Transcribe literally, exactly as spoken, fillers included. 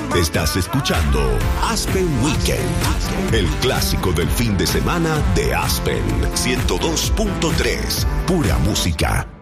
Estás escuchando Aspen Weekend, el clásico del fin de semana de Aspen ciento dos punto tres, pura música.